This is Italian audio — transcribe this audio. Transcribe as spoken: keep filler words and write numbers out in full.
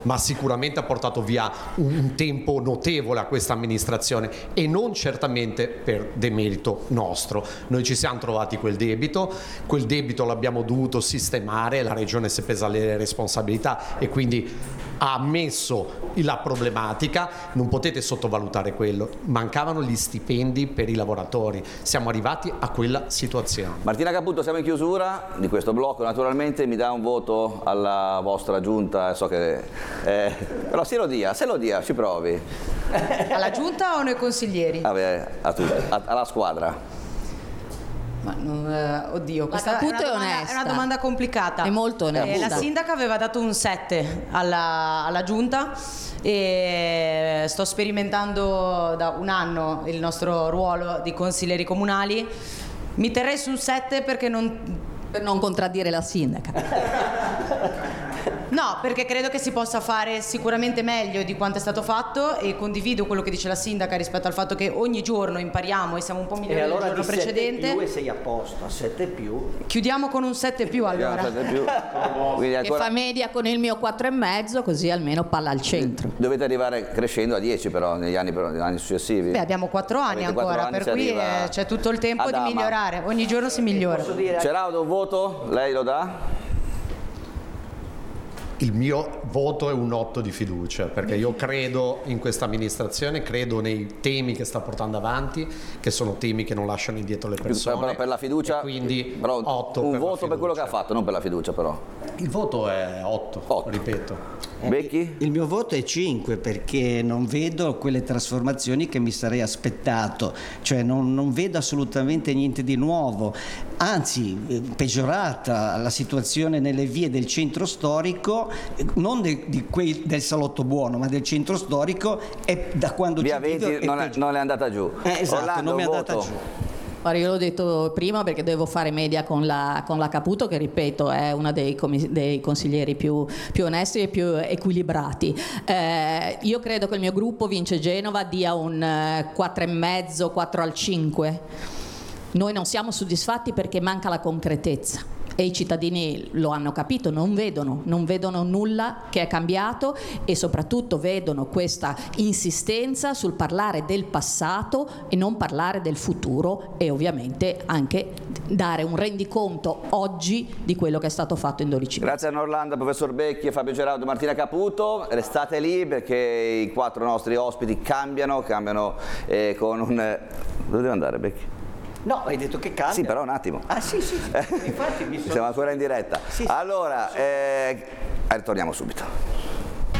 ma sicuramente ha portato via un tempo notevole a questa amministrazione e non certamente per demerito nostro. Noi ci siamo trovati quel debito, quel debito l'abbiamo dovuto sistemare, la Regione si è presa le responsabilità e quindi ha ammesso la problematica, non potete sottovalutare quello, mancavano gli stipendi per i lavoratori, siamo arrivati a quella situazione. Martina Caputo, siamo in chiusura di questo blocco, naturalmente mi dà un voto alla vostra giunta, so che eh, però se lo dia, se lo dia, ci provi. Alla giunta o noi consiglieri? Vabbè, a tutti, a, alla squadra. Ma non, eh, oddio, questa è una, è, domanda, è una domanda complicata. È molto onesta. Eh, la sindaca aveva dato un sette alla, alla giunta e sto sperimentando da un anno il nostro ruolo di consiglieri comunali. Mi terrei su un sette perché non... Per non contraddire la sindaca. No, perché credo che si possa fare sicuramente meglio di quanto è stato fatto e condivido quello che dice la sindaca rispetto al fatto che ogni giorno impariamo e siamo un po' migliori e allora del giorno precedente. sette più e sei a posto, sette più. Chiudiamo con un sette più allora. sette più. Quindi ancora... Che fa media con il mio quattro e mezzo, così almeno palla al centro. Dovete arrivare crescendo a dieci però negli anni, però, negli anni successivi. Beh, abbiamo quattro anni Avete ancora, quattro anni, per cui arriva... eh, c'è tutto il tempo Adama. di migliorare. Ogni giorno si migliora. Ceraudo, un voto? Lei lo dà? Il mio voto è un otto di fiducia, perché io credo in questa amministrazione, credo nei temi che sta portando avanti, che sono temi che non lasciano indietro le persone. Però per la fiducia, e quindi però otto un per voto per quello che ha fiducia. fatto, non per la fiducia però. Il voto è otto, otto. ripeto. Becchi? Il mio voto è cinque perché non vedo quelle trasformazioni che mi sarei aspettato, cioè non, non vedo assolutamente niente di nuovo, anzi eh, peggiorata la situazione nelle vie del centro storico, eh, non de, di quei, del salotto buono, ma del centro storico, e da quando Via ci vivo venti è non è, peggio. non è andata giù. Eh, esatto, Orlando, non mi è un andata voto. giù. Guarda, io l'ho detto prima perché devo fare media con la, con la Caputo, che ripeto è una dei, dei consiglieri più, più onesti e più equilibrati. Eh, io credo che il mio gruppo Vince Genova dia un quattro e mezzo, quattro al cinque. Noi non siamo soddisfatti perché manca la concretezza. E i cittadini lo hanno capito, non vedono, non vedono nulla che è cambiato e soprattutto vedono questa insistenza sul parlare del passato e non parlare del futuro e ovviamente anche dare un rendiconto oggi di quello che è stato fatto in dodici mesi. Grazie a Orlando, professor Becchi, Fabio Gerardo, Martina Caputo. Restate lì perché i quattro nostri ospiti cambiano, cambiano eh, con un... Dove deve andare Becchi? No, hai detto che cambia. Sì, però un attimo. Ah sì, sì, sì. Infatti mi sono... Siamo ancora in diretta. Sì, sì. Allora, eh, ritorniamo subito.